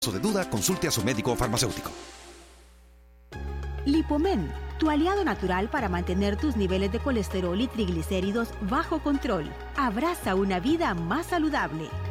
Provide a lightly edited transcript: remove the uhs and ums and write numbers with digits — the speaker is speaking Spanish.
de duda, consulte a su médico o farmacéutico. Lipomen, tu aliado natural para mantener tus niveles de colesterol y triglicéridos bajo control. Abraza una vida más saludable.